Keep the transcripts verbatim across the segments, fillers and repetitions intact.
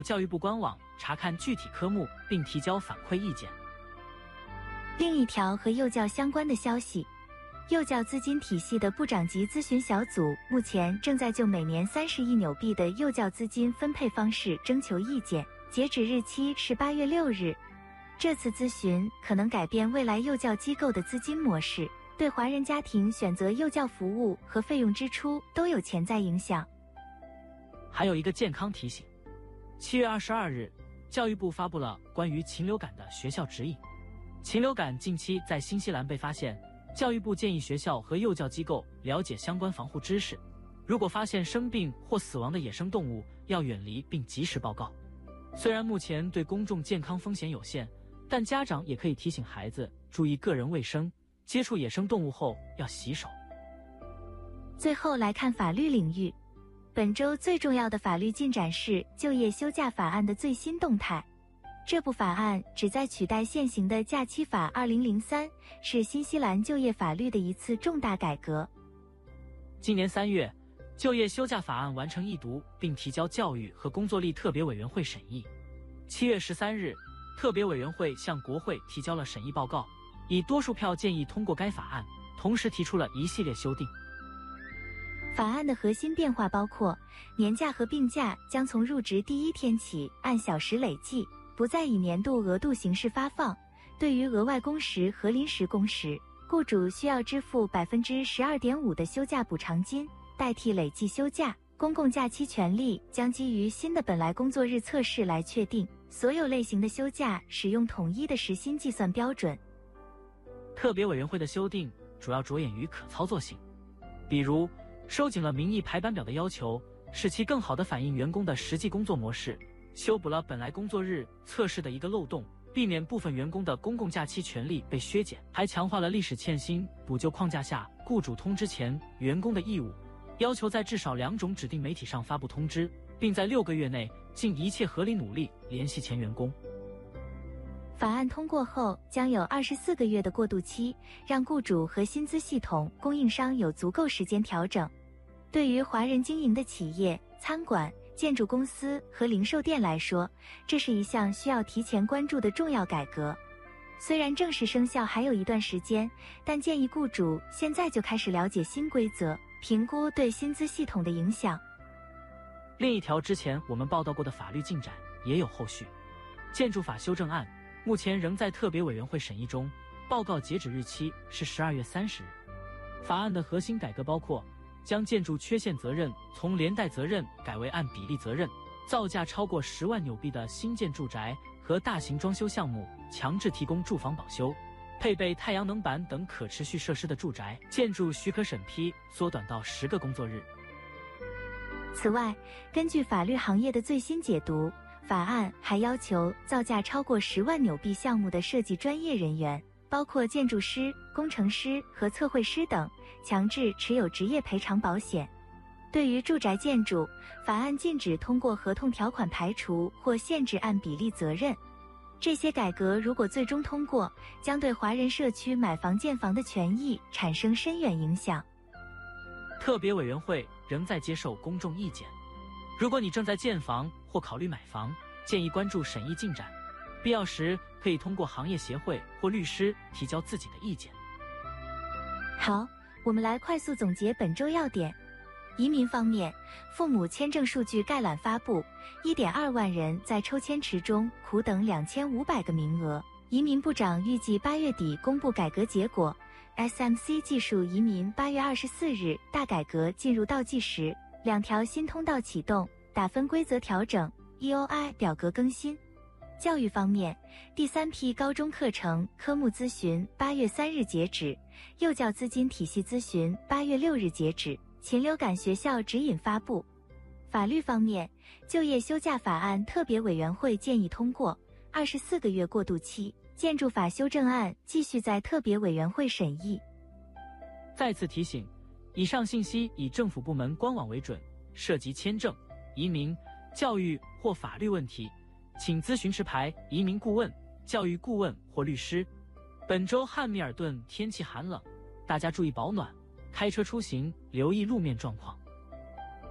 教育部官网查看具体科目并提交反馈意见。 另一条和幼教相关的消息，幼教资金体系的部长级咨询小组目前正在就每年三十亿纽币的幼教资金分配方式征求意见，截止日期是八月六日。这次咨询可能改变未来幼教机构的资金模式，对华人家庭选择幼教服务和费用支出都有潜在影响。 还有一个健康提醒，七月二十二日，教育部发布了关于禽流感的学校指引。禽流感近期在新西兰被发现，教育部建议学校和幼教机构了解相关防护知识，如果发现生病或死亡的野生动物，要远离并及时报告。虽然目前对公众健康风险有限，但家长也可以提醒孩子注意个人卫生，接触野生动物后要洗手。 最后来看法律领域，本周最重要的法律进展是就业休假法案的最新动态。这部法案旨在取代现行的假期法二零零三，是新西兰就业法律的一次重大改革。 今年三月，就业休假法案完成议读并提交教育和工作力特别委员会审议。七月十三日，特别委员会向国会提交了审议报告，以多数票建议通过该法案，同时提出了一系列修订。 法案的核心变化包括，年假和病假将从入职第一天起按小时累计，不再以年度额度形式发放。对于额外工时和临时工时，雇主需要支付 百分之十二点五 的休假补偿金，代替累计休假。公共假期权利将基于新的本来工作日测试来确定，所有类型的休假使用统一的时薪计算标准。 特别委员会的修订主要着眼于可操作性，比如收紧了名义排班表的要求，使其更好地反映员工的实际工作模式，修补了本来工作日测试的一个漏洞，避免部分员工的公共假期权利被削减，还强化了历史欠薪补救框架下雇主通知前员工的义务，要求在至少两种指定媒体上发布通知，并在六个月内尽一切合理努力联系前员工。 法案通过后将有二十四个月的过渡期，让雇主和薪资系统供应商有足够时间调整。对于华人经营的企业、餐馆、建筑公司和零售店来说，这是一项需要提前关注的重要改革。虽然正式生效还有一段时间，但建议雇主现在就开始了解新规则，评估对薪资系统的影响。 另一条之前我们报道过的法律进展也有后续。建筑法修正案目前仍在特别委员会审议中，报告截止日期是十二月三十日。法案的核心改革包括将建筑缺陷责任从连带责任改为按比例责任，造价超过十万纽币的新建住宅和大型装修项目强制提供住房保修，配备太阳能板等可持续设施的住宅建筑许可审批缩短到十个工作日。 此外，根据法律行业的最新解读，法案还要求造价超过十万纽币项目的设计专业人员，包括建筑师、工程师和测绘师等，强制持有职业赔偿保险。对于住宅建筑，法案禁止通过合同条款排除或限制按比例责任。这些改革如果最终通过，将对华人社区买房建房的权益产生深远影响。 特别委员会仍在接受公众意见，如果你正在建房或考虑买房，建议关注审议进展，必要时可以通过行业协会或律师提交自己的意见。 好，我们来快速总结本周要点。移民方面，父母签证数据概览发布， 一点二万人在抽签池中苦等两千五百个名额。移民部长预计八月底公布改革结果。 S M C 技术移民八月二十四日大改革进入倒计时，两条新通道启动，打分规则调整， E O I 表格更新。教育方面，第三批高中课程科目咨询八月三日截止，幼教资金体系咨询八月六日截止，禽流感学校指引发布。法律方面，就业休假法案特别委员会建议通过，二十四个月过渡期，建筑法修正案继续在特别委员会审议。 再次提醒，以上信息以政府部门官网为准，涉及签证、移民、教育或法律问题，请咨询持牌移民顾问、教育顾问或律师。本周汉密尔顿天气寒冷，大家注意保暖，开车出行留意路面状况。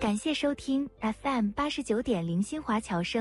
感谢收听 F M 八十九点零新华侨声。